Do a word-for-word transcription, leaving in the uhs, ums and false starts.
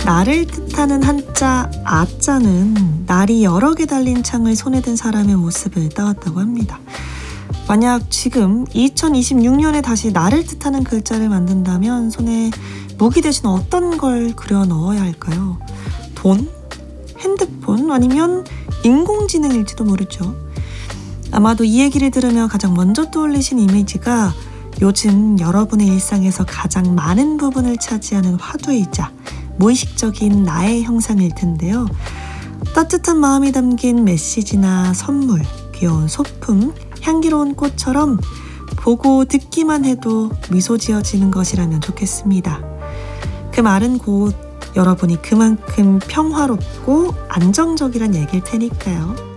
나를 뜻하는 한자 아자는 날이 여러 개 달린 창을 손에 든 사람의 모습을 따왔다고 합니다. 만약 지금 이천이십육 년에 다시 나를 뜻하는 글자를 만든다면 손에 무기 대신 어떤 걸 그려 넣어야 할까요? 돈? 핸드폰? 아니면 인공지능일지도 모르죠. 아마도 이 얘기를 들으며 가장 먼저 떠올리신 이미지가 요즘 여러분의 일상에서 가장 많은 부분을 차지하는 화두이자 무의식적인 나의 형상일 텐데요. 따뜻한 마음이 담긴 메시지나 선물, 귀여운 소품, 향기로운 꽃처럼 보고 듣기만 해도 미소 지어지는 것이라면 좋겠습니다. 그 말은 곧 여러분이 그만큼 평화롭고 안정적이란 얘기일 테니까요.